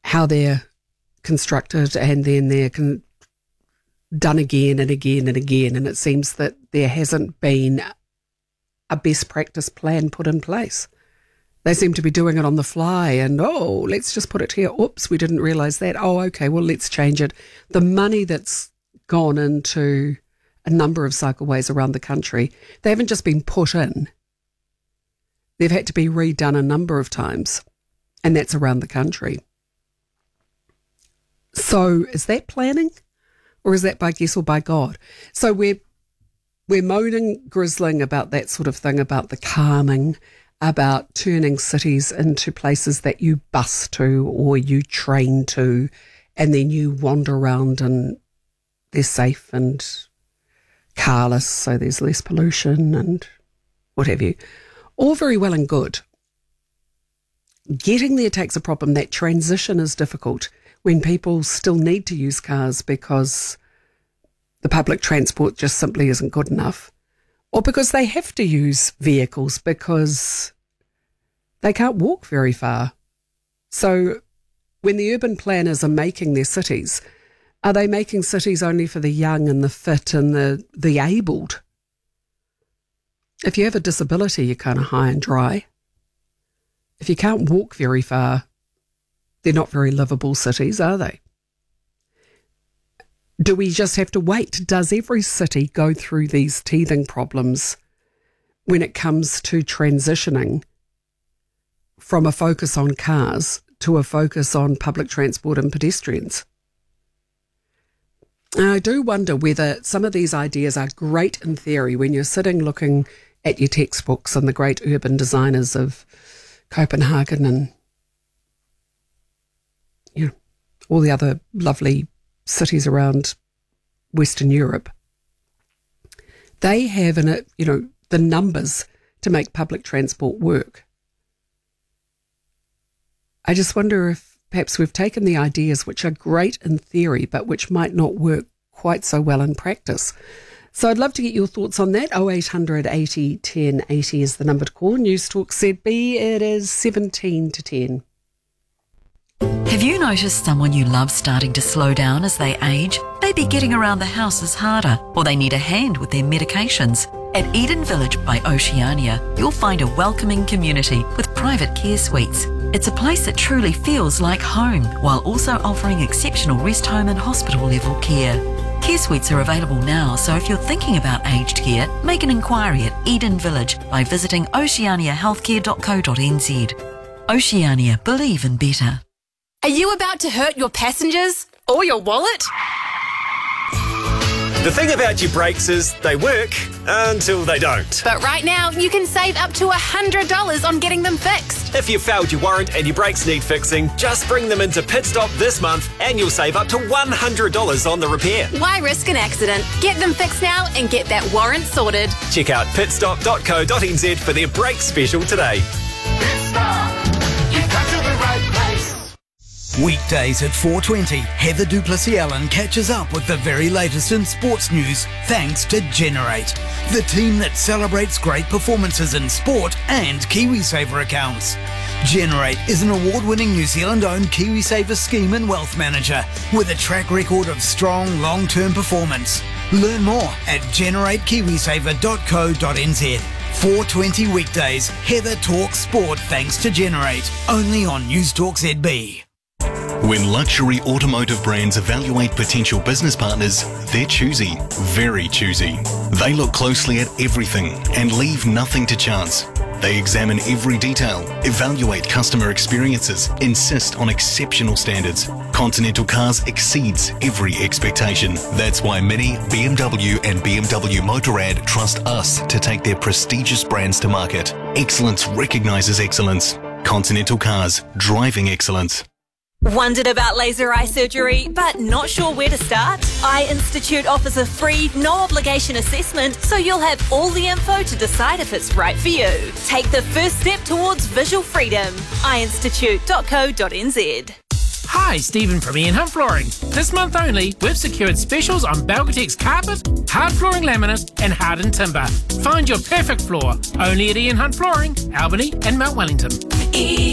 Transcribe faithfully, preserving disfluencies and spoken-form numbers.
how they're constructed, and then they're con- done again and again and again. And it seems that there hasn't been a best practice plan put in place. They seem to be doing it on the fly and, oh, let's just put it here. Oops, we didn't realise that. Oh, okay, well, let's change it. The money that's gone into a number of cycleways around the country, they haven't just been put in. They've had to be redone a number of times, and that's around the country. So is that planning, or is that by guess or by God? So we're, we're moaning, grizzling about that sort of thing, about the calming, about turning cities into places that you bus to or you train to, and then you wander around and they're safe and carless, so there's less pollution and what have you. All very well and good. Getting there takes a problem. That transition is difficult when people still need to use cars because the public transport just simply isn't good enough, or because they have to use vehicles because they can't walk very far. So when the urban planners are making their cities, are they making cities only for the young and the fit and the, the abled? If you have a disability, you're kind of high and dry. If you can't walk very far, they're not very livable cities, are they? Do we just have to wait? Does every city go through these teething problems when it comes to transitioning from a focus on cars to a focus on public transport and pedestrians? And I do wonder whether some of these ideas are great in theory when you're sitting looking at your textbooks and the great urban designers of Copenhagen and, you know, all the other lovely cities around Western Europe. They have, in it, you know, the numbers to make public transport work. I just wonder if perhaps we've taken the ideas which are great in theory but which might not work quite so well in practice. So I'd love to get your thoughts on that. oh eight hundred eighty ten eighty is the number to call. News Talk Z B, it is seventeen to ten. Have you noticed someone you love starting to slow down as they age? Maybe getting around the house is harder, or they need a hand with their medications. At Eden Village by Oceania, you'll find a welcoming community with private care suites. It's a place that truly feels like home, while also offering exceptional rest home and hospital level care. Care suites are available now, so if you're thinking about aged care, make an inquiry at Eden Village by visiting oceania healthcare dot co dot n z. Oceania, believe in better. Are you about to hurt your passengers or your wallet? The thing about your brakes is they work until they don't. But right now, you can save up to one hundred dollars on getting them fixed. If you've failed your warrant and your brakes need fixing, just bring them into Pit Stop this month and you'll save up to one hundred dollars on the repair. Why risk an accident? Get them fixed now and get that warrant sorted. Check out pit stop dot co dot n z for their brake special today. Pit Stop, you've come to the right place. Weekdays at four twenty, Heather Duplessis-Allen catches up with the very latest in sports news thanks to Generate, the team that celebrates great performances in sport and KiwiSaver accounts. Generate is an award-winning New Zealand-owned KiwiSaver scheme and wealth manager with a track record of strong long-term performance. Learn more at generate kiwisaver dot co dot n z. four twenty weekdays, Heather talks sport thanks to Generate, only on News Talk Z B. When luxury automotive brands evaluate potential business partners, they're choosy, very choosy. They look closely at everything and leave nothing to chance. They examine every detail, evaluate customer experiences, insist on exceptional standards. Continental Cars exceeds every expectation. That's why Mini, B M W and B M W Motorrad trust us to take their prestigious brands to market. Excellence recognises excellence. Continental Cars, driving excellence. Wondered about laser eye surgery, but not sure where to start? Eye Institute offers a free, no-obligation assessment, so you'll have all the info to decide if it's right for you. Take the first step towards visual freedom. eye institute dot co dot n z. Hi, Stephen from Ian Hunt Flooring. This month only, we've secured specials on Belgatex carpet, hard flooring laminate and hardened timber. Find your perfect floor only at Ian Hunt Flooring, Albany and Mount Wellington.